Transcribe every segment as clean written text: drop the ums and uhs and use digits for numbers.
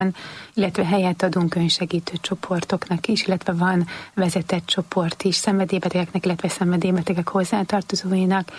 illetve helyet adunk önsegítő csoportoknak is, illetve van vezetett csoport is szenvedélybetegeknek, illetve szenvedélybetegek hozzátartozóinak.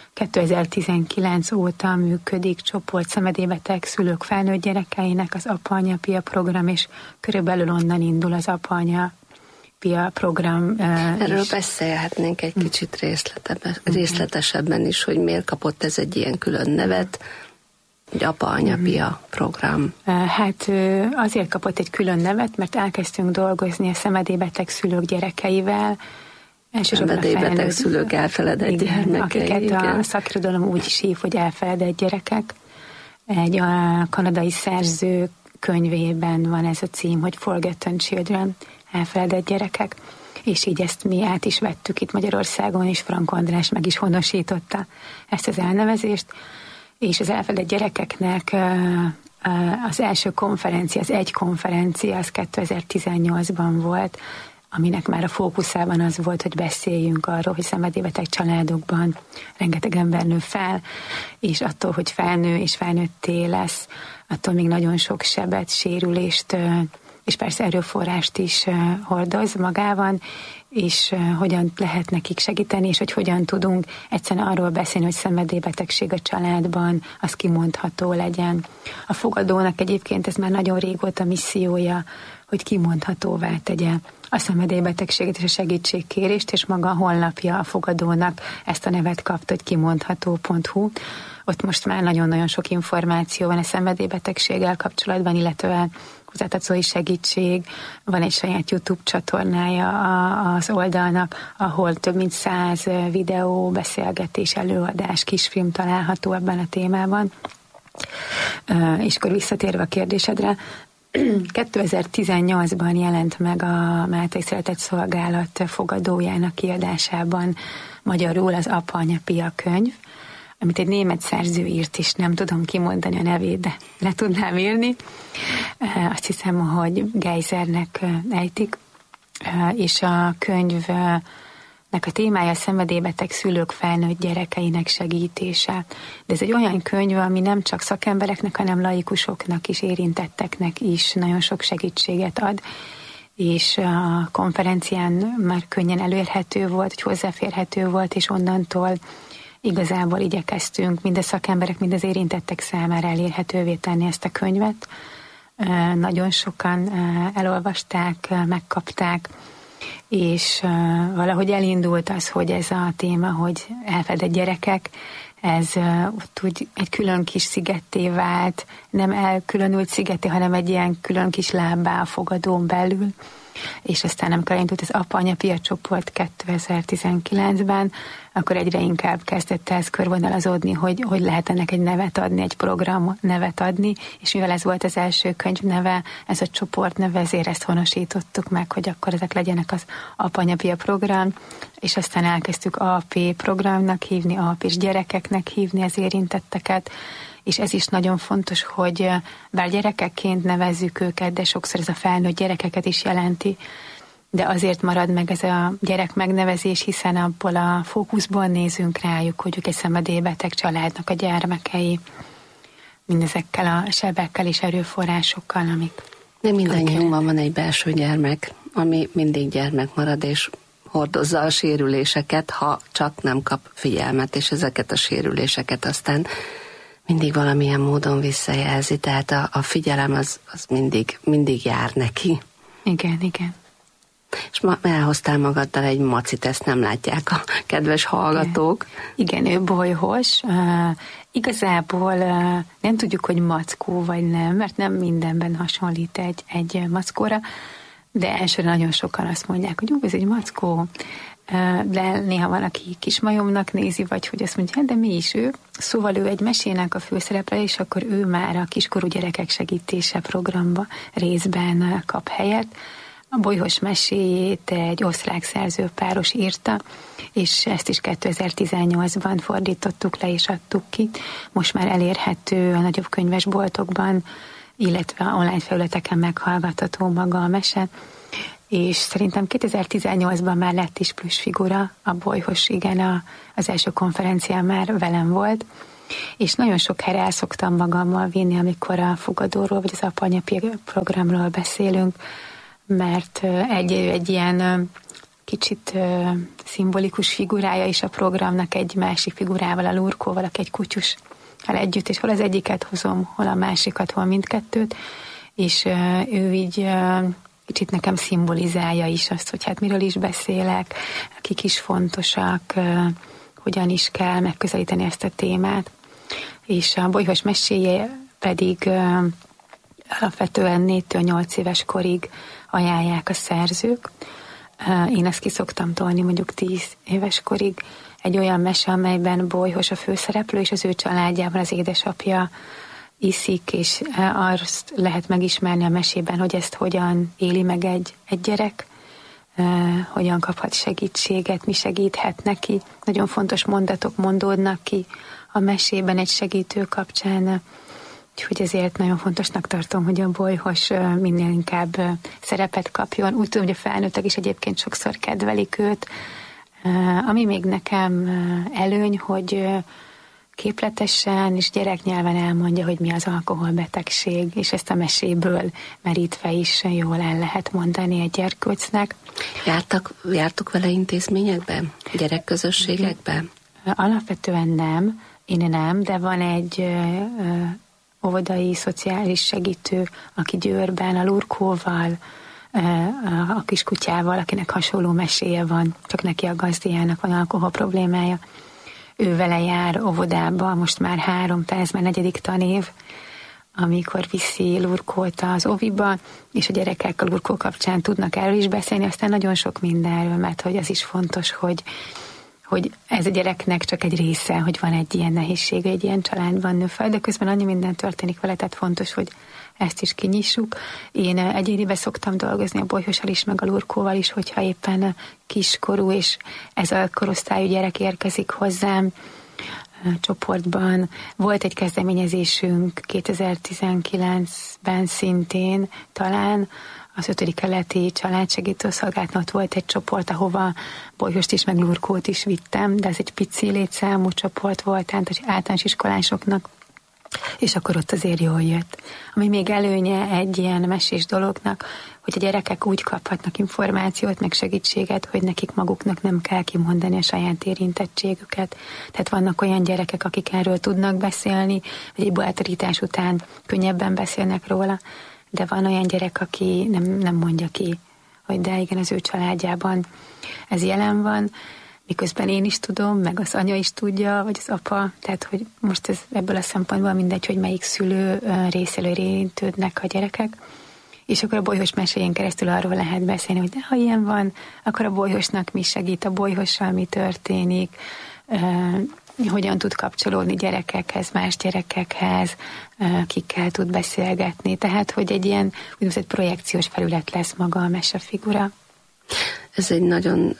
2019 óta működik csoport szenvedélybeteg szülők felnőtt gyerekeinek az apa-anya-pia program, és körülbelül onnan indul az apa-anya-pia program. Erről beszélhetnénk egy kicsit részletesebben is, hogy miért kapott ez egy ilyen külön nevet, egy apa-anya-pia program. Hát azért kapott egy külön nevet, mert elkezdtünk dolgozni a szenvedélybeteg szülők gyerekeivel, szenvedélybeteg szülők elfeledett gyermekei. Akiket a szakirodalom úgy is hív, hogy elfeledett gyerekek. Egy kanadai szerző könyvében van ez a cím, hogy Forgotten Children, elfeledett gyerekek. És így ezt mi át is vettük itt Magyarországon, és Franko András meg is honosította ezt az elnevezést. És az elfeledett gyerekeknek az első konferencia, az egy konferencia, az 2018-ban volt, aminek már a fókuszában az volt, hogy beszéljünk arról, hogy szenvedélybeteg családokban rengeteg ember nő fel, és attól, hogy felnő és felnőtté lesz, attól még nagyon sok sebet, sérülést, és persze erőforrást is hordoz magában, és hogyan lehet nekik segíteni, és hogy hogyan tudunk egyszerűen arról beszélni, hogy szenvedélybetegség a családban, az kimondható legyen. A fogadónak egyébként ez már nagyon régóta missziója, hogy kimondhatóvá tegye a szenvedélybetegséget és a segítségkérést, és maga a honlapja a fogadónak ezt a nevet kapta, hogy kimondható.hu. Ott most már nagyon-nagyon sok információ van a szenvedélybetegséggel kapcsolatban, illetve hozzátartozói segítség, van egy saját YouTube csatornája az oldalnak, ahol több mint 100 videó, beszélgetés, előadás, kisfilm található ebben a témában. És akkor visszatérve a kérdésedre, 2018-ban jelent meg a Máltai Szeretett Szolgálat fogadójának kiadásában magyarul az Apa-anya-pia könyv, amit egy német szerző írt, és nem tudom kimondani a nevét, de le tudnám írni. Azt hiszem, hogy Geizernek ejtik, és a könyvnek a témája a szenvedélybeteg szülők felnőtt gyerekeinek segítése. De ez egy olyan könyv, ami nem csak szakembereknek, hanem laikusoknak is, érintetteknek is nagyon sok segítséget ad, és a konferencián már könnyen elérhető volt, hogy hozzáférhető volt, és onnantól igazából igyekeztünk mind a szakemberek, mind az érintettek számára elérhetővé tenni ezt a könyvet. Nagyon sokan elolvasták, megkapták, és valahogy elindult az, hogy ez a téma, hogy elfeledett gyerekek, ez ott úgy egy külön kis szigetté vált, nem elkülönült szigetté, hanem egy ilyen külön kis lábbá a fogadón belül. És aztán amikor elindult az apa-anya-pia csoport 2019-ben, akkor egyre inkább kezdett ez körvonalazódni, hogy lehet ennek egy nevet adni, egy program nevet adni, és mivel ez volt az első könyv neve, ez a csoport neve, ezért ezt honosítottuk meg, hogy akkor ezek legyenek az apa-anya-pia program, és aztán elkezdtük AP programnak hívni, AP-s gyerekeknek hívni az érintetteket, és ez is nagyon fontos, hogy bár gyerekekként nevezzük őket, de sokszor ez a felnőtt gyerekeket is jelenti, de azért marad meg ez a gyerek megnevezés, hiszen abból a fókuszból nézünk rájuk, hogy ők egy szenvedélybeteg családnak a gyermekei, mindezekkel a sebekkel és erőforrásokkal, amik... De mindannyiunkban van egy belső gyermek, ami mindig gyermek marad, és hordozza a sérüléseket, ha csak nem kap figyelmet, és ezeket a sérüléseket aztán mindig valamilyen módon visszajelzi, tehát a figyelem az mindig jár neki. Igen, igen. És ma elhoztál magaddal egy macit, ezt nem látják a kedves hallgatók. Igen, ő bolyhos. Igazából nem tudjuk, hogy mackó vagy nem, mert nem mindenben hasonlít egy mackóra, de elsőre nagyon sokan azt mondják, hogy ez egy mackó. De néha van, aki kismajomnak nézi, vagy hogy azt mondja, de mi is ő. Szóval ő egy mesének a főszereplő, és akkor ő már a kiskorú gyerekek segítése programba részben kap helyet. A bolyhos meséjét egy osztrák szerzőpáros írta, és ezt is 2018-ban fordítottuk le és adtuk ki. Most már elérhető a nagyobb könyvesboltokban, illetve online felületeken meghallgatható maga a mese. És szerintem 2018-ban már lett is plusz figura, a bolyhos, igen, az első konferencián már velem volt, És nagyon sok helyre el szoktam magammal vinni, amikor a fogadóról vagy az apa-anya programról beszélünk, mert egy ilyen kicsit szimbolikus figurája is a programnak egy másik figurával, a Lurkóval, aki egy kutyussal együtt, és hol az egyiket hozom, hol a másikat, hol mindkettőt, és ő így kicsit nekem szimbolizálja is azt, hogy hát miről is beszélek, kik is fontosak, hogyan is kell megközelíteni ezt a témát. És a Bolyhos meséje pedig alapvetően 4-től 8 éves korig ajánlják a szerzők. Én ezt ki szoktam tolni mondjuk 10 éves korig. Egy olyan mese, amelyben Bolyhos a főszereplő, és az ő családjában az édesapja iszik, és azt lehet megismerni a mesében, hogy ezt hogyan éli meg egy gyerek, hogyan kaphat segítséget, mi segíthet neki. Nagyon fontos mondatok mondódnak ki a mesében egy segítő kapcsán, úgyhogy ezért nagyon fontosnak tartom, hogy a Bolyhos minél inkább szerepet kapjon. Úgy tudom, hogy a felnőttek is egyébként sokszor kedvelik őt. Ami még nekem előny, hogy képletesen és gyereknyelven elmondja, hogy mi az alkoholbetegség, és ezt a meséből merítve is jól el lehet mondani egy gyerkőcnek. Jártuk vele intézményekbe? Gyerekközösségekbe? Alapvetően nem, én nem, de van egy óvodai szociális segítő, aki Győrben a Lurkóval, a kiskutyával, akinek hasonló meséje van, csak neki a gazdiának van alkohol problémája. Ő vele jár óvodába, most már 3, ez már 4. tanév, amikor viszi Lurkót az óviba, és a gyerekek a Lurkó kapcsán tudnak erről is beszélni, aztán nagyon sok mindenről, mert hogy az is fontos, hogy ez a gyereknek csak egy része, hogy van egy ilyen nehézség, egy ilyen családban nő fel, de közben annyi minden történik vele, tehát fontos, hogy ezt is kinyissuk. Én egyénibe szoktam dolgozni a Bolyhossal is, meg a Lurkóval is, hogyha éppen kiskorú, és ez a korosztályú gyerek érkezik hozzám csoportban. Volt egy kezdeményezésünk 2019-ben szintén, talán az 5. keleti családsegítő szolgálatnak volt egy csoport, ahova Bolyhost is, meg Lurkót is vittem, de ez egy pici létszámú csoport volt, tehát általános iskolásoknak, és akkor ott azért jól jött. Ami még előnye egy ilyen mesés dolognak, hogy a gyerekek úgy kaphatnak információt, meg segítséget, hogy nekik maguknak nem kell kimondani a saját érintettségüket. Tehát vannak olyan gyerekek, akik erről tudnak beszélni, vagy egy bátorítás után könnyebben beszélnek róla, de van olyan gyerek, aki nem mondja ki, hogy de igen, az ő családjában ez jelen van, miközben én is tudom, meg az anya is tudja, vagy az apa, tehát hogy most ez ebből a szempontból mindegy, hogy melyik szülő részéről érintődnek a gyerekek, és akkor a Bolyhos meséjén keresztül arról lehet beszélni, hogy de ha ilyen van, akkor a Bolyhosnak mi segít, a Bolyhossal mi történik, hogyan tud kapcsolódni gyerekekhez, más gyerekekhez, kikkel tud beszélgetni. Tehát, hogy egy ilyen úgynevezett projekciós felület lesz maga a mesefigura. Ez egy nagyon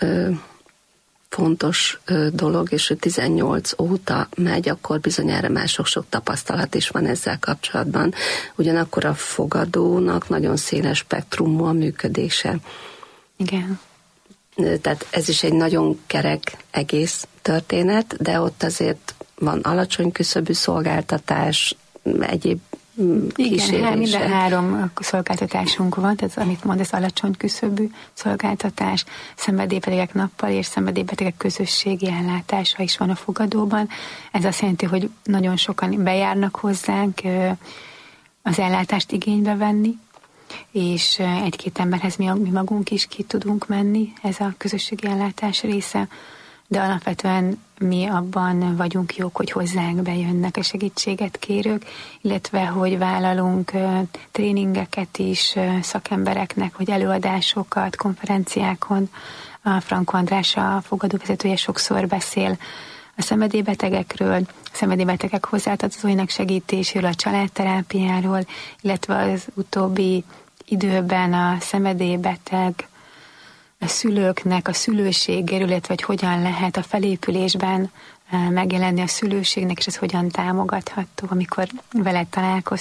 fontos dolog, és 18 óta megy, akkor bizonyára már sok-sok tapasztalat is van ezzel kapcsolatban. Ugyanakkor a fogadónak nagyon széles spektrumú a működése. Igen. Tehát ez is egy nagyon kerek egész történet, de ott azért van alacsony küszöbű szolgáltatás, egyéb kísérése. Igen, minden 3 szolgáltatásunk van, tehát amit mond, ez alacsony küszöbű szolgáltatás, szenvedélybetegek nappal és szenvedélybetegek közösségi ellátása is van a fogadóban. Ez azt jelenti, hogy nagyon sokan bejárnak hozzánk az ellátást igénybe venni, és 1-2 emberhez mi magunk is ki tudunk menni, ez a közösségi ellátás része, de alapvetően mi abban vagyunk jók, hogy hozzánk bejönnek a segítséget kérők, illetve hogy vállalunk tréningeket is szakembereknek, vagy előadásokat, konferenciákon. A Frankó András, a fogadóvezetője sokszor beszél a szenvedélybetegekről, a szenvedélybetegek hozzátartozóinak segítéséről, a családterápiáról, illetve az utóbbi időben a szenvedélybeteg a szülőknek a szülőségéről, illetve hogy hogyan lehet a felépülésben megjelenni a szülőségnek, és ez hogyan támogatható. Amikor vele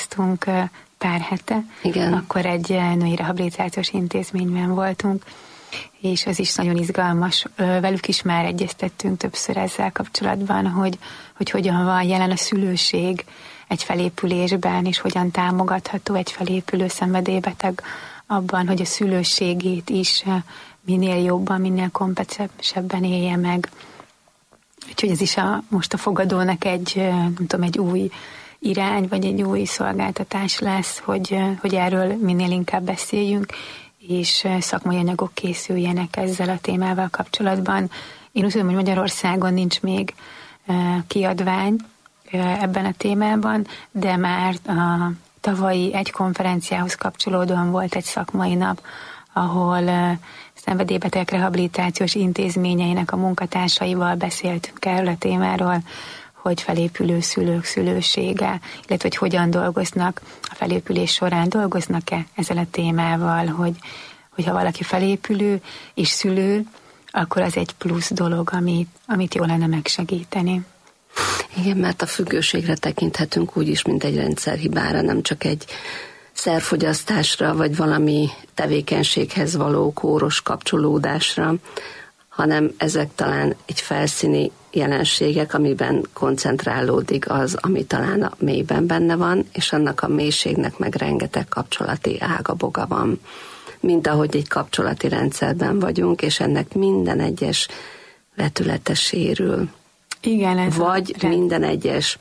találkoztunk pár hete, igen, akkor egy női rehabilitációs intézményben voltunk, és az is nagyon izgalmas. Velük is már egyeztettünk többször ezzel kapcsolatban, hogy hogyan van jelen a szülőség egy felépülésben, és hogyan támogatható egy felépülő szenvedélybeteg abban, hogy a szülőségét is minél jobban, minél kompetensebben élje meg. Úgyhogy ez is most a fogadónak egy új irány, vagy egy új szolgáltatás lesz, hogy erről minél inkább beszéljünk, és szakmai anyagok készüljenek ezzel a témával kapcsolatban. Én úgy tudom, hogy Magyarországon nincs még kiadvány ebben a témában, de már a tavalyi egy konferenciához kapcsolódóan volt egy szakmai nap, ahol szenvedélybetegek rehabilitációs intézményeinek a munkatársaival beszéltünk erről a témáról, hogy felépülő szülők szülősége, illetve hogy hogyan dolgoznak a felépülés során, dolgoznak-e ezzel a témával, hogy ha valaki felépülő és szülő, akkor az egy plusz dolog, amit jól lenne megsegíteni. Igen, mert a függőségre tekinthetünk úgy is, mint egy rendszerhibára, nem csak egy szerfogyasztásra, vagy valami tevékenységhez való kóros kapcsolódásra, hanem ezek talán egy felszíni jelenségek, amiben koncentrálódik az, ami talán a mélyben benne van, és annak a mélységnek meg rengeteg kapcsolati ágaboga van. Mint ahogy egy kapcsolati rendszerben vagyunk, és ennek minden egyes vetülete sérül. Igen, vagy minden egyes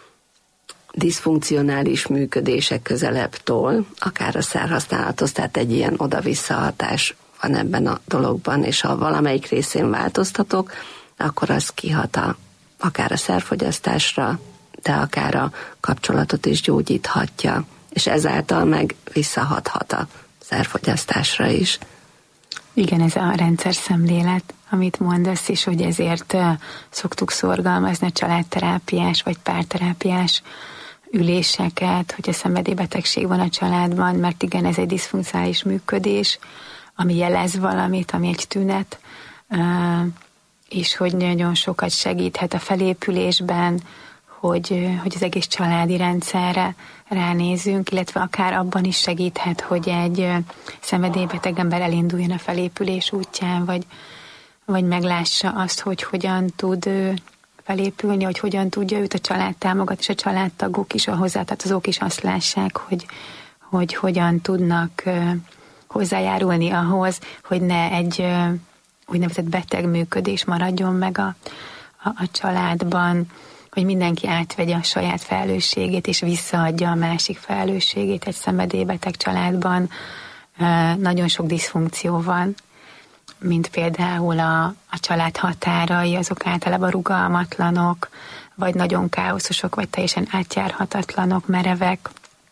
diszfunkcionális működések közelebb-tól, akár a szerhasználathoz, tehát egy ilyen oda-vissza hatás van ebben a dologban, és ha valamelyik részén változtatok, akkor az kihat akár a szerfogyasztásra, de akár a kapcsolatot is gyógyíthatja, és ezáltal meg visszahathat a szerfogyasztásra is. Igen, ez a rendszer szemlélet, amit mondasz, és hogy ezért szoktuk szorgalmazni a családterápiás vagy párterápiás üléseket, hogy a szenvedélybetegség van a családban, mert igen, ez egy diszfunkcionális működés, ami jelez valamit, ami egy tünet, és hogy nagyon sokat segíthet a felépülésben, hogy az egész családi rendszerre ránézünk, illetve akár abban is segíthet, hogy egy szenvedélybeteg ember elinduljon a felépülés útján, vagy meglássa azt, hogy hogyan tud felépülni, hogy hogyan tudja őt a család támogatni, és a családtagok is, a hozzátartozók is azt lássák, hogy hogyan tudnak hozzájárulni ahhoz, hogy ne egy úgynevezett beteg működés maradjon meg a családban, hogy mindenki átvegye a saját felelősségét, és visszaadja a másik felelősségét egy szenvedélybeteg családban. Nagyon sok diszfunkció van, mint például a család határai, azok általában rugalmatlanok, vagy nagyon káoszosok, vagy teljesen átjárhatatlanok, merevek.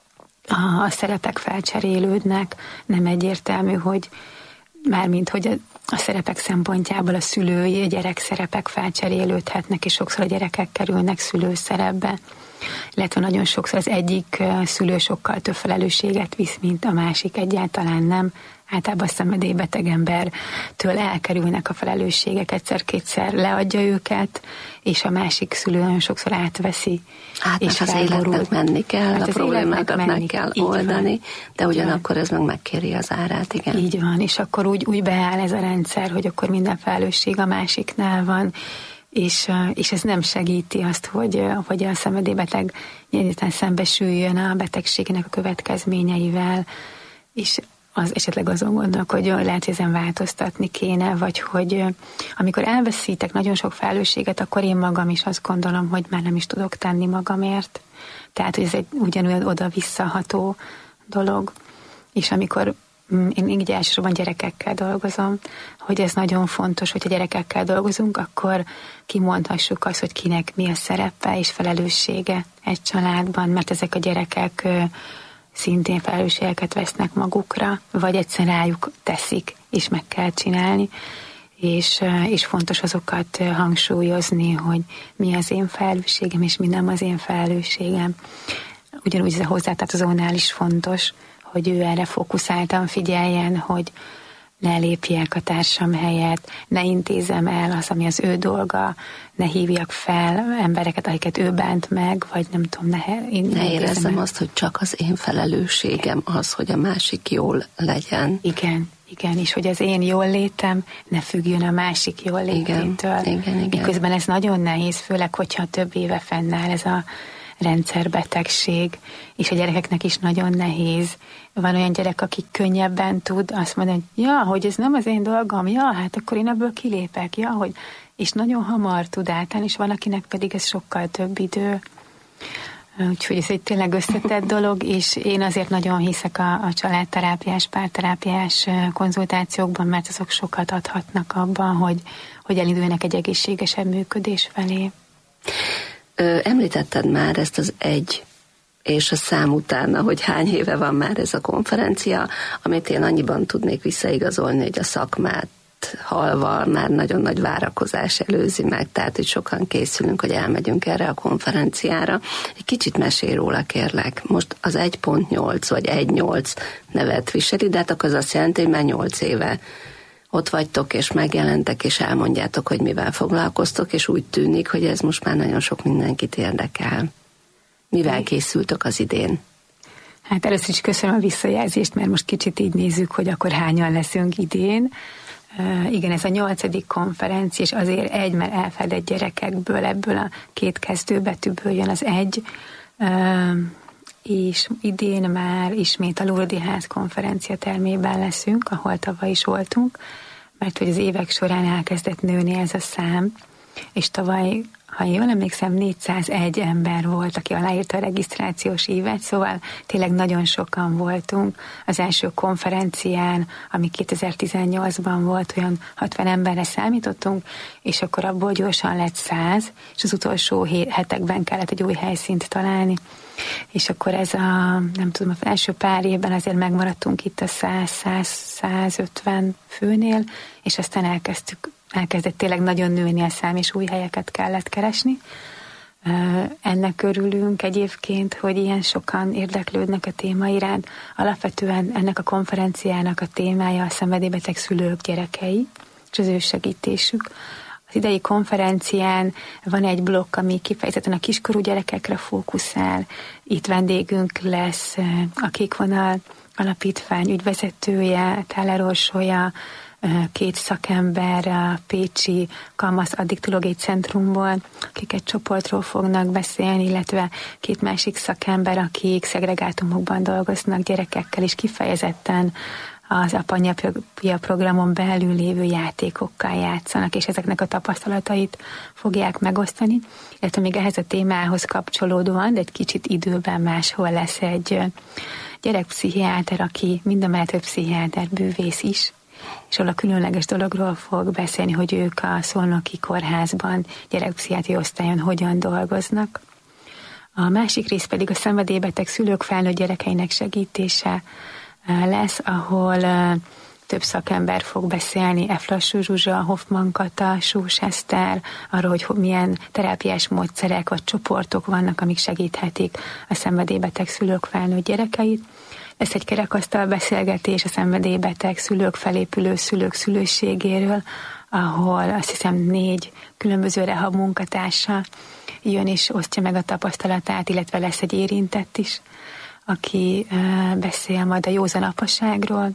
A szerepek felcserélődnek, nem egyértelmű, hogy mármint, hogy a szerepek szempontjából a szülői, a gyerek szerepek felcserélődhetnek, és sokszor a gyerekek kerülnek szülőszerepbe. Illetve nagyon sokszor az egyik szülő sokkal több felelősséget visz, mint a másik, egyáltalán nem. Általában a szenvedélybeteg embertől elkerülnek a felelősségek, egyszer-kétszer leadja őket, és a másik szülő nagyon sokszor átveszi. És az életnek menni kell, a problémákat meg kell oldani, de ugyanakkor ez meg megkéri az árát, igen. Így van, és akkor úgy beáll ez a rendszer, hogy akkor minden felelősség a másiknál van, és ez nem segíti azt, hogy a szenvedélybeteg nyilván szembesüljön a betegségének a következményeivel, és az esetleg azon gondolok, hogy lehet, hogy ezen változtatni kéne, vagy hogy amikor elveszítek nagyon sok felelősséget, akkor én magam is azt gondolom, hogy már nem is tudok tenni magamért. Tehát, hogy ez egy ugyanolyan oda-visszaható dolog. És amikor én így elsősorban gyerekekkel dolgozom, hogy ez nagyon fontos, hogyha gyerekekkel dolgozunk, akkor kimondhassuk azt, hogy kinek mi a szerepe és felelőssége egy családban, mert ezek a gyerekek szintén felelősségeket vesznek magukra, vagy egyszer rájuk teszik, és meg kell csinálni, és fontos azokat hangsúlyozni, hogy mi az én felelősségem, és mi nem az én felelősségem. Ugyanúgy ez a hozzátartozónál is fontos, hogy ő erre fókuszáltan figyeljen, hogy ne lépjek a társam helyett, ne intézem el az, ami az ő dolga, ne hívjak fel embereket, akiket ő bánt meg, vagy nem tudom, ne érezzem azt, hogy csak az én felelősségem az, hogy a másik jól legyen. Igen, Igen, és hogy az én jól létem ne függjön a másik jól lététől. Igen. Miközben ez nagyon nehéz, főleg, hogyha több éve fennáll ez a rendszerbetegség, és a gyerekeknek is nagyon nehéz. Van olyan gyerek, aki könnyebben tud azt mondani, hogy ja, hogy ez nem az én dolgom, ja, hát akkor én ebből kilépek, ja, hogy, és nagyon hamar tud átállni, és van, akinek pedig ez sokkal több idő. Úgyhogy ez egy tényleg összetett dolog, és én azért nagyon hiszek a családterápiás, párterápiás konzultációkban, mert azok sokat adhatnak abban, hogy elinduljanak egy egészségesebb működés felé. Említetted már ezt az 1 és a szám utána, hogy hány éve van már ez a konferencia, amit én annyiban tudnék visszaigazolni, hogy a szakmát halva már nagyon nagy várakozás előzi meg, tehát hogy sokan készülünk, hogy elmegyünk erre a konferenciára. Egy kicsit mesélj róla, kérlek. Most az 1.8 vagy 1.8 nevet viseli, de hát akkor az azt jelenti, hogy már 8 éve ott vagytok, és megjelentek, és elmondjátok, hogy mivel foglalkoztok, és úgy tűnik, hogy ez most már nagyon sok mindenkit érdekel. Mivel készültök az idén? Hát először is köszönöm a visszajelzést, mert most kicsit így nézzük, hogy akkor hányan leszünk idén. Igen, ez a 8. konferencia, és azért 1, mert elfedett gyerekekből, ebből a 2 kezdőbetűből jön az 1, és idén már ismét a Lourdes Ház konferencia termében leszünk, ahol tavaly is voltunk, mert hogy az évek során elkezdett nőni ez a szám, és tavaly, ha jól emlékszem, 401 ember volt, aki aláírta a regisztrációs ívet, szóval tényleg nagyon sokan voltunk. Az első konferencián, ami 2018-ban volt, olyan 60 emberre számítottunk, és akkor abból gyorsan lett 100, és az utolsó hetekben kellett egy új helyszínt találni. És akkor ez nem tudom, az első pár évben azért megmaradtunk itt a 100-150 főnél, és aztán elkezdett tényleg nagyon nőni a szám, és új helyeket kellett keresni. Ennek örülünk egyébként, hogy ilyen sokan érdeklődnek a téma iránt. Alapvetően ennek a konferenciának a témája a szenvedélybeteg szülők gyerekei, és az ő segítésük. Az idei konferencián van egy blokk, ami kifejezetten a kiskorú gyerekekre fókuszál. Itt vendégünk lesz a Kékvonal Alapítvány ügyvezetője, Táler Orsolya, 2 szakember a Pécsi Kamasz Addiktológiai Centrumból, akik egy csoportról fognak beszélni, illetve 2 másik szakember, akik szegregátumokban dolgoznak gyerekekkel, és kifejezetten az Apa-Anyapia programon belül lévő játékokkal játszanak, és ezeknek a tapasztalatait fogják megosztani. Illetve még ehhez a témához kapcsolódóan, de egy kicsit időben máshol lesz egy gyerekpszichiáter, aki mindamellett, hogy pszichiáter, bűvész is, és ahol a különleges dologról fog beszélni, hogy ők a Szolnoki Kórházban gyerekpszichiátriai osztályon hogyan dolgoznak. A másik rész pedig a szenvedélybeteg szülők felnőtt gyerekeinek segítése lesz, ahol több szakember fog beszélni, F. Lassú Zsuzsa, Hoffman Kata, Sós Eszter, arról, hogy milyen terápiás módszerek vagy csoportok vannak, amik segíthetik a szenvedélybeteg szülők felnőtt gyerekeit. Lesz egy kerekasztal beszélgetés a szenvedélybeteg szülők felépülő szülők szülőségéről, ahol azt hiszem 4 különböző rehab munkatársa jön és osztja meg a tapasztalatát, illetve lesz egy érintett is, aki beszél majd a józan apaságról,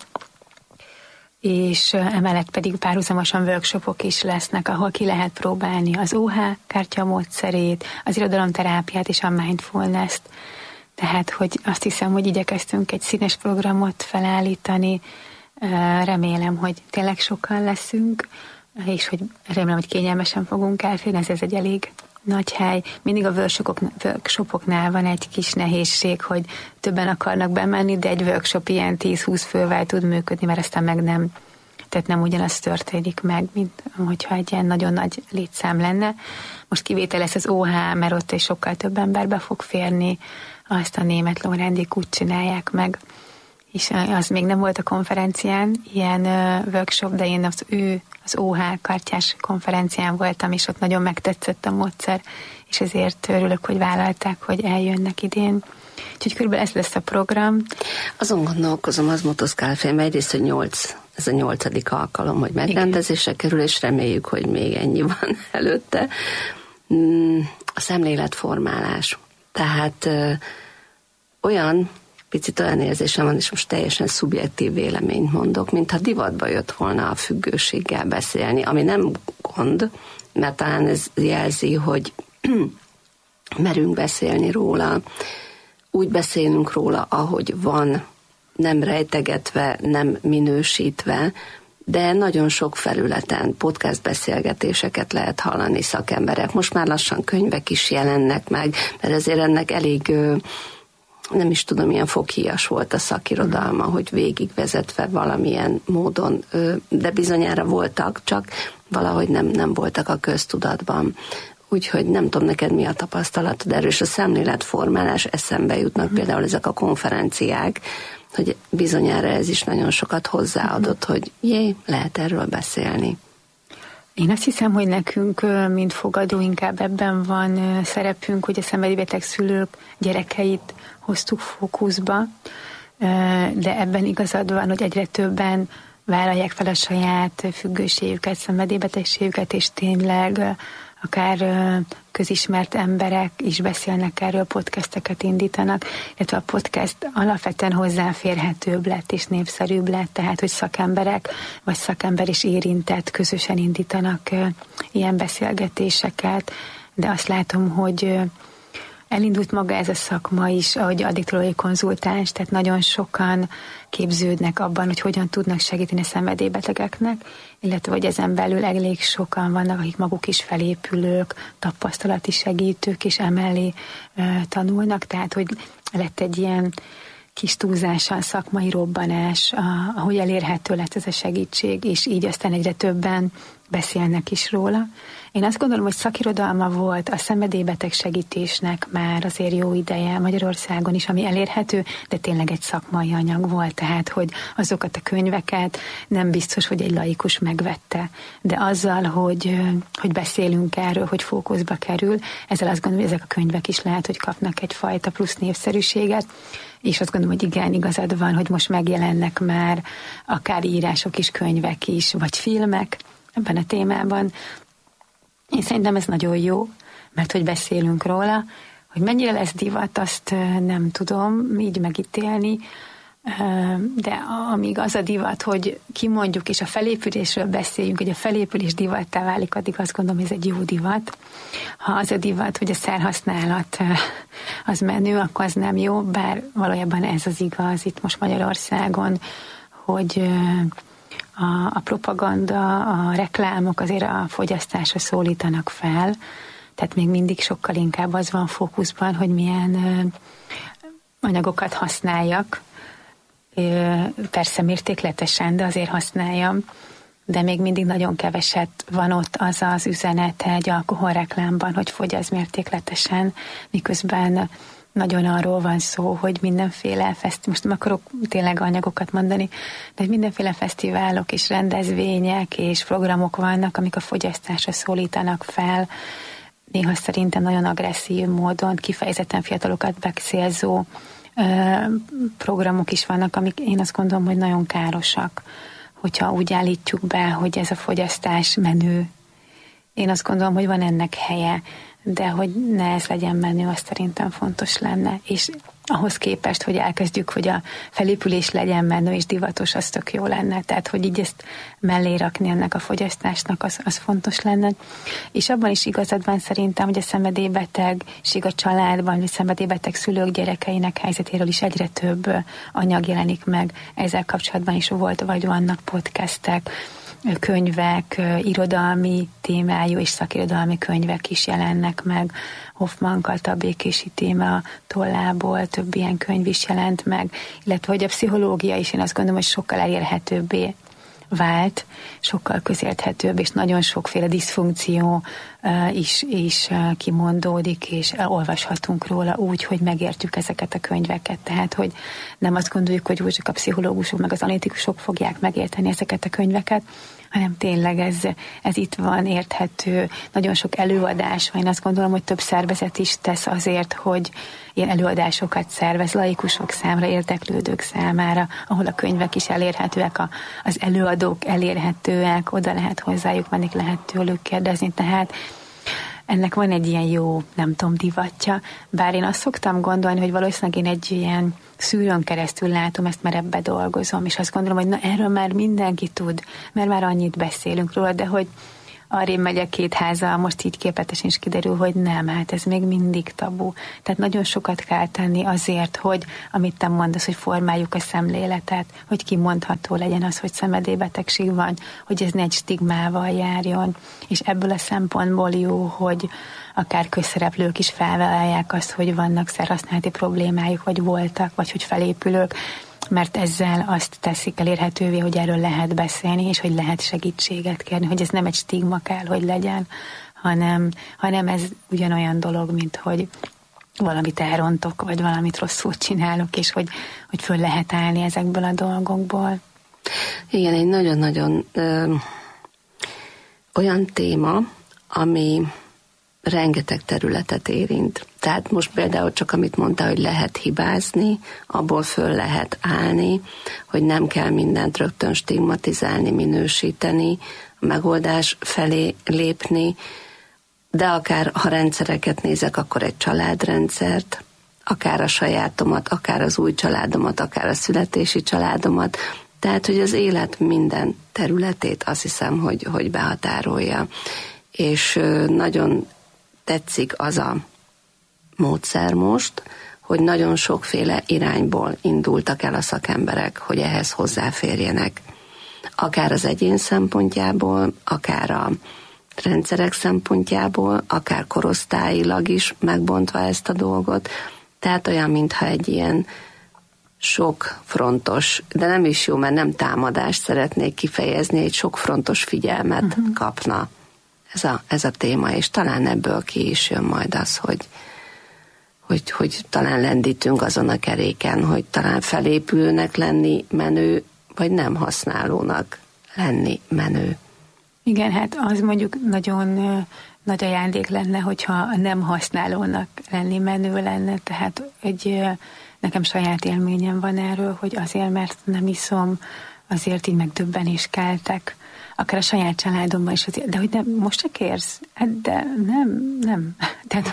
és emellett pedig párhuzamosan workshopok is lesznek, ahol ki lehet próbálni az OH kártyamódszerét, az irodalomterápiát és a mindfulness-t. Tehát, hogy azt hiszem, hogy igyekeztünk egy színes programot felállítani, remélem, hogy tényleg sokan leszünk, és hogy remélem, hogy kényelmesen fogunk elférni, ez egy elég nagy hely. Mindig a workshopoknál van egy kis nehézség, hogy többen akarnak bemenni, de egy workshop ilyen 10-20 fővel tud működni, mert aztán meg nem, tehát nem ugyanaz történik meg, mint hogyha egy ilyen nagyon nagy létszám lenne. Most kivétel lesz az OH, mert ott is sokkal több emberbe fog férni, azt a német Lórándék úgy csinálják meg, és az még nem volt a konferencián, ilyen workshop, de én az OH kártyás konferencián voltam, és ott nagyon megtetszett a módszer, és ezért örülök, hogy vállalták, hogy eljönnek idén. Úgyhogy körülbelül ez lesz a program. Azon gondolkozom, az motoszkál fejem egyrészt, hogy ez a 8. alkalom, hogy megrendezésre kerül, és reméljük, hogy még ennyi van előtte. A szemléletformálás. Tehát olyan picit olyan érzésem van, és most teljesen szubjektív véleményt mondok, mintha divatba jött volna a függőséggel beszélni, ami nem gond, mert talán ez jelzi, hogy merünk beszélni róla, úgy beszélünk róla, ahogy van, nem rejtegetve, nem minősítve, de nagyon sok felületen podcast beszélgetéseket lehet hallani szakemberek. Most már lassan könyvek is jelennek meg, mert ezért ennek elég, nem is tudom, milyen foghíjas volt a szakirodalma, hogy végigvezetve valamilyen módon, de bizonyára voltak, csak valahogy nem voltak a köztudatban. Úgyhogy nem tudom, neked mi a tapasztalatod erről, és a szemléletformálás eszembe jutnak például ezek a konferenciák, hogy bizonyára ez is nagyon sokat hozzáadott, hogy lehet erről beszélni. Én azt hiszem, hogy nekünk, mint fogadó, inkább ebben van szerepünk, hogy a szenvedélybeteg szülők gyerekeit hoztuk fókuszba, de ebben igazad van, hogy egyre többen vállalják fel a saját függőségüket, szenvedélybetegségüket, és tényleg akár közismert emberek is beszélnek erről, podcasteket indítanak, illetve a podcast alapvetően hozzáférhetőbb lett és népszerűbb lett, tehát hogy szakemberek vagy szakember is érintett közösen indítanak ilyen beszélgetéseket, de azt látom, hogy elindult maga ez a szakma is, ahogy addiktológiai konzultáns, tehát nagyon sokan képződnek abban, hogy hogyan tudnak segíteni a szenvedélybetegeknek, illetve hogy ezen belül elég sokan vannak, akik maguk is felépülők, tapasztalati segítők, és emellé tanulnak, tehát hogy lett egy ilyen kis túlzással szakmai robbanás, ahogy elérhető lett ez a segítség, és így aztán egyre többen beszélnek is róla. Én azt gondolom, hogy szakirodalma volt a szenvedélybeteg segítésnek már azért jó ideje Magyarországon is, ami elérhető, de tényleg egy szakmai anyag volt, tehát hogy azokat a könyveket nem biztos, hogy egy laikus megvette, de azzal, hogy beszélünk erről, hogy fókuszba kerül, ezzel azt gondolom, hogy ezek a könyvek is lehet, hogy kapnak egyfajta plusz népszerűséget, és azt gondolom, hogy igen, igazad van, hogy most megjelennek már akár írások is, könyvek is, vagy filmek ebben a témában. Én szerintem ez nagyon jó, mert hogy beszélünk róla, hogy mennyire lesz divat, azt nem tudom így megítélni, de amíg az a divat, hogy kimondjuk, és a felépülésről beszéljünk, hogy a felépülés divattá válik, addig azt gondolom, hogy ez egy jó divat. Ha az a divat, hogy a szerhasználat az menő, akkor az nem jó, bár valójában ez az igaz itt most Magyarországon, hogy a propaganda, a reklámok azért a fogyasztásra szólítanak fel, tehát még mindig sokkal inkább az van fókuszban, hogy milyen anyagokat használjak. Persze mértékletesen, de azért használjam, de még mindig nagyon keveset van ott az az üzenet egy alkoholreklámban, hogy fogyassz mértékletesen, miközben nagyon arról van szó, hogy mindenféle most nem akarok tényleg anyagokat mondani, de mindenféle fesztiválok és rendezvények és programok vannak, amik a fogyasztásra szólítanak fel, néha szerintem nagyon agresszív módon, kifejezetten fiatalokat megcélzó programok is vannak, amik én azt gondolom, hogy nagyon károsak, hogyha úgy állítjuk be, hogy ez a fogyasztás menő. Én azt gondolom, hogy van ennek helye, de hogy ne ez legyen menő, azt szerintem fontos lenne. És ahhoz képest, hogy elkezdjük, hogy a felépülés legyen menő és divatos, az tök jó lenne. Tehát, hogy így ezt mellé rakni ennek a fogyasztásnak, az fontos lenne. És abban is igazad van szerintem, hogy a szenvedélybetegség a családban, vagy szenvedélybeteg szülők gyerekeinek helyzetéről is egyre több anyag jelenik meg. Ezzel kapcsolatban is volt, vagy vannak podcastek, könyvek, irodalmi témájú és szakirodalmi könyvek is jelennek meg. Hoffman Kata békési téma tollából több ilyen könyv is jelent meg, illetve hogy a pszichológia is, én azt gondolom, hogy sokkal elérhetőbbé vált, sokkal közérthetőbb, és nagyon sokféle diszfunkció is kimondódik, és olvashatunk róla úgy, hogy megértjük ezeket a könyveket. Tehát, hogy nem azt gondoljuk, hogy úgy csak a pszichológusok meg az analitikusok fogják megérteni ezeket a könyveket, hanem tényleg ez itt van, érthető, nagyon sok előadás van. Én azt gondolom, hogy több szervezet is tesz azért, hogy ilyen előadásokat szervez laikusok számára, érdeklődők számára, ahol a könyvek is elérhetőek, az előadók elérhetőek, oda lehet hozzájuk menni, lehet tőlük kérdezni. Tehát ennek van egy ilyen jó, nem tudom, divatja, bár én azt szoktam gondolni, hogy valószínűleg én egy ilyen szűrőn keresztül látom ezt, mert ebbe dolgozom, és azt gondolom, hogy na erről már mindenki tud, mert már annyit beszélünk róla, de hogy arrébb megyek 2 házzal, most így képletesen is kiderül, hogy nem, hát ez még mindig tabu. Tehát nagyon sokat kell tenni azért, hogy, amit te mondasz, hogy formáljuk a szemléletet, hogy kimondható legyen az, hogy szenvedélybetegség van, hogy ez ne egy stigmával járjon. És ebből a szempontból jó, hogy akár közszereplők is felvállalják azt, hogy vannak szerhasználati problémájuk, vagy voltak, vagy hogy felépülők, mert ezzel azt teszik elérhetővé, hogy erről lehet beszélni, és hogy lehet segítséget kérni, hogy ez nem egy stigma kell, hogy legyen, hanem ez ugyanolyan dolog, mint hogy valamit elrontok, vagy valamit rosszul csinálok, és hogy föl lehet állni ezekből a dolgokból. Igen, egy nagyon-nagyon olyan téma, ami rengeteg területet érint. Tehát most például csak amit mondta, hogy lehet hibázni, abból föl lehet állni, hogy nem kell mindent rögtön stigmatizálni, minősíteni, a megoldás felé lépni, de akár ha rendszereket nézek, akkor egy családrendszert, akár a sajátomat, akár az új családomat, akár a születési családomat, tehát, hogy az élet minden területét azt hiszem, hogy behatárolja. És nagyon tetszik az a módszer most, hogy nagyon sokféle irányból indultak el a szakemberek, hogy ehhez hozzáférjenek. Akár az egyén szempontjából, akár a rendszerek szempontjából, akár korosztályilag is megbontva ezt a dolgot. Tehát olyan, mintha egy ilyen sok frontos, de nem is jó, mert nem támadást szeretnék kifejezni, egy sok frontos figyelmet kapna ez a téma, és talán ebből ki is jön majd az, hogy talán lendítünk azon a keréken, hogy talán felépülőnek lenni menő, vagy nem használónak lenni menő. Igen, hát az mondjuk nagyon nagy ajándék lenne, hogyha nem használónak lenni menő lenne, tehát nekem saját élményem van erről, hogy azért, mert nem iszom, azért így megdöbbenést keltek, akár a saját családomban is, de hogy nem, most se kérsz? Hát de nem. Tehát,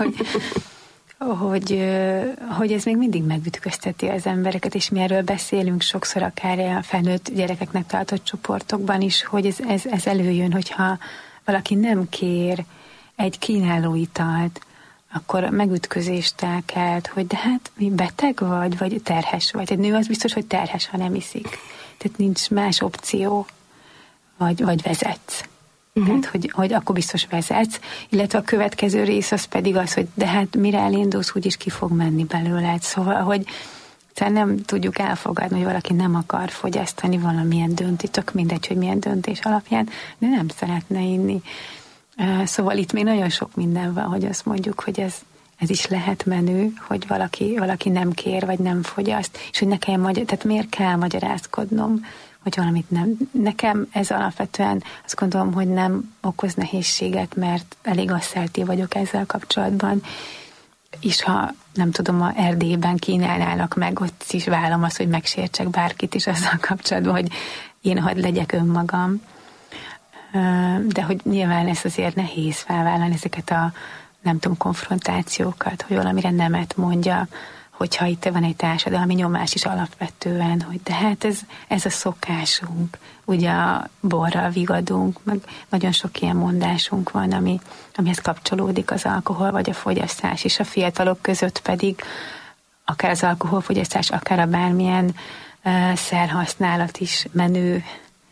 hogy ez még mindig megütközteti az embereket, és mi erről beszélünk sokszor, akár a felnőtt gyerekeknek tartott csoportokban is, hogy ez előjön, hogyha valaki nem kér egy kínáló italt, akkor megütközést kelt, hogy de hát mi beteg vagy terhes vagy. Egy nő az biztos, hogy terhes, ha nem iszik. Tehát nincs más opció, vagy vezetsz. Tehát, hogy akkor biztos vezetsz, illetve a következő rész az pedig az, hogy de hát mire elindulsz, úgyis ki fog menni belőled. Szóval, hogy nem tudjuk elfogadni, hogy valaki nem akar fogyasztani valamilyen döntés, tök mindegy, hogy milyen döntés alapján, de nem szeretne inni. Szóval itt még nagyon sok minden van, hogy azt mondjuk, hogy ez is lehet menő, hogy valaki nem kér, vagy nem fogyaszt, és hogy tehát miért kell magyarázkodnom, hogy valamit nem. Nekem ez alapvetően azt gondolom, hogy nem okoz nehézséget, mert elég asszertív vagyok ezzel kapcsolatban, és ha nem tudom, a Erdélyben kínálnának meg, ott is vállom azt, hogy megsértsek bárkit is azzal kapcsolatban, hogy én hadd legyek önmagam. De hogy nyilván ez azért nehéz felvállalni ezeket a, nem tudom, konfrontációkat, hogy valamire nemet mondja, hogyha itt van egy társadalmi nyomás is alapvetően, hogy de hát ez a szokásunk, ugye a borral vigadunk, meg nagyon sok ilyen mondásunk van, amihez kapcsolódik az alkohol vagy a fogyasztás, és a fiatalok között pedig akár az alkoholfogyasztás, akár a bármilyen szerhasználat is menő,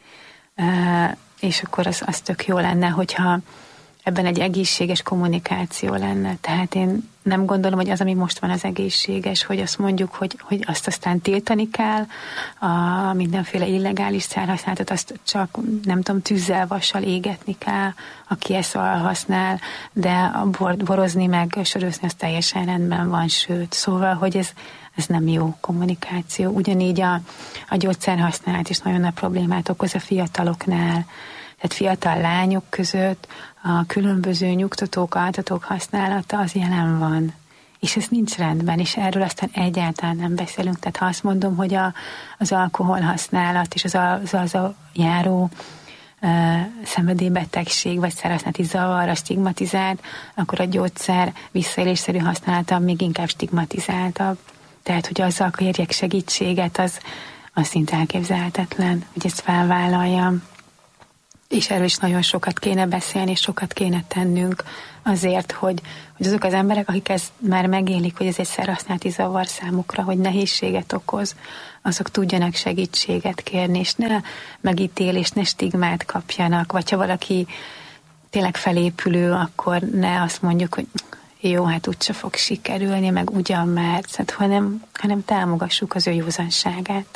és akkor az tök jó lenne, hogyha ebben egy egészséges kommunikáció lenne. Tehát én nem gondolom, hogy az, ami most van, az egészséges, hogy azt mondjuk, hogy azt aztán tiltani kell, a mindenféle illegális szerhasználatot, azt csak, nem tudom, tűzzel, vassal égetni kell, aki ezt használ, de a borozni meg, sörözni, az teljesen rendben van, sőt. Szóval, hogy ez nem jó kommunikáció. Ugyanígy a gyógyszerhasználat is nagyon nagy problémát okoz a fiataloknál. Tehát fiatal lányok között a különböző nyugtatók, altatók használata az jelen van. És ez nincs rendben, és erről aztán egyáltalán nem beszélünk. Tehát ha azt mondom, hogy az alkoholhasználat és az a járó szenvedélybetegség vagy szerhasználati zavarra stigmatizált, akkor a gyógyszer visszaélésszerű használata még inkább stigmatizáltabb. Tehát, hogy azzal kérjek segítséget, az szinte elképzelhetetlen, hogy ezt felvállaljam. És erről is nagyon sokat kéne beszélni, és sokat kéne tennünk azért, hogy azok az emberek, akik ezt már megélik, hogy ez egy szerhasználati zavar számukra, hogy nehézséget okoz, azok tudjanak segítséget kérni, és ne megítélést, ne stigmát kapjanak, vagy ha valaki tényleg felépülő, akkor ne azt mondjuk, hogy jó, hát úgyse fog sikerülni, meg ugyan már, hanem támogassuk az ő józanságát.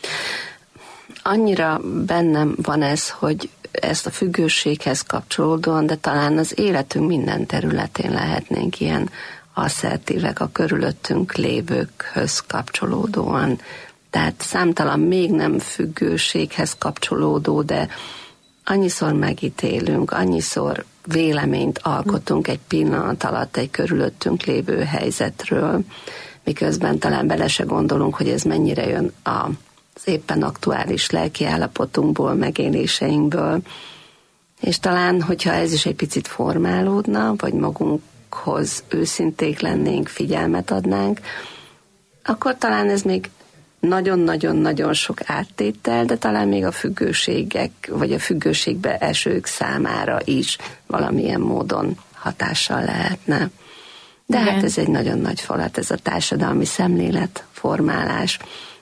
Annyira bennem van ez, hogy ezt a függőséghez kapcsolódóan, de talán az életünk minden területén lehetnénk ilyen asszertívek a körülöttünk lévőkhöz kapcsolódóan. Tehát számtalan még nem függőséghez kapcsolódó, de annyiszor megítélünk, annyiszor véleményt alkotunk egy pillanat alatt egy körülöttünk lévő helyzetről, miközben talán bele se gondolunk, hogy ez mennyire jön az éppen aktuális lelki állapotunkból, megéléseinkből. És talán, hogyha ez is egy picit formálódna, vagy magunkhoz őszinték lennénk, figyelmet adnánk, akkor talán ez még nagyon-nagyon-nagyon sok áttétel, de talán még a függőségek, vagy a függőségbe esők számára is valamilyen módon hatással lehetne. De igen. Hát ez egy nagyon nagy falat, ez a társadalmi szemléletformálás.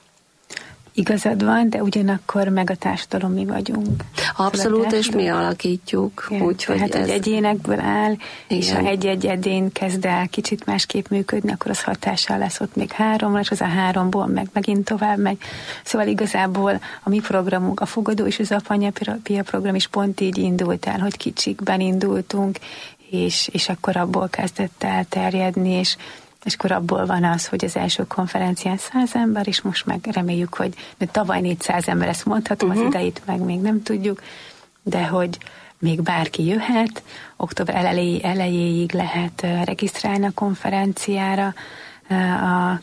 Igazad van, de ugyanakkor meg a társadalom mi vagyunk. Abszolút, és mi alakítjuk. Tehát, hogy egyénekből áll, igen. És ha egy-egy egyén kezd el kicsit másképp működni, akkor az hatással lesz ott még 3, és az a 3-ból meg megint tovább megy. Szóval igazából a mi programunk, a Fogadó és az Apanyapia program is pont így indult el, hogy kicsikben indultunk, és akkor abból kezdett el terjedni, és akkor abból van az, hogy az első konferencián 100 ember, és most meg reméljük, hogy tavaly 400 ember, ezt mondhatom, az idejét meg még nem tudjuk, de hogy még bárki jöhet, október elejéig lehet regisztrálni a konferenciára, a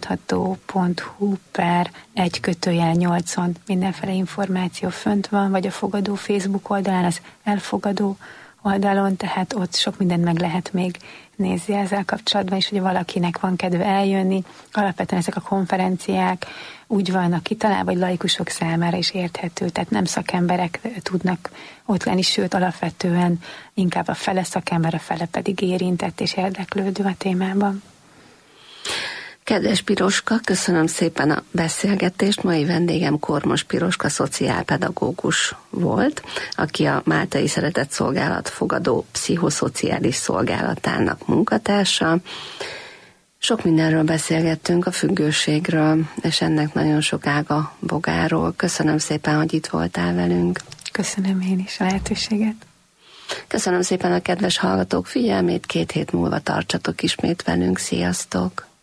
kimondható.hu/1/8-on mindenféle információ fönt van, vagy a Fogadó Facebook oldalán, az Elfogadó oldalon, tehát ott sok mindent meg lehet még nézni ezzel kapcsolatban, és hogy valakinek van kedve eljönni. Alapvetően ezek a konferenciák úgy vannak kitalálva, vagy laikusok számára is érthető, tehát nem szakemberek tudnak ott lenni, sőt alapvetően inkább a fele szakember, a fele pedig érintett és érdeklődő a témában. Kedves Piroska, köszönöm szépen a beszélgetést. Mai vendégem Kormos Piroska szociálpedagógus volt, aki a Máltai Szeretetszolgálat Fogadó pszichoszociális szolgálatának munkatársa. Sok mindenről beszélgettünk, a függőségről, és ennek nagyon sok ága bogáról. Köszönöm szépen, hogy itt voltál velünk. Köszönöm én is a lehetőséget. Köszönöm szépen a kedves hallgatók figyelmét, 2 hét múlva tartsatok ismét velünk. Sziasztok!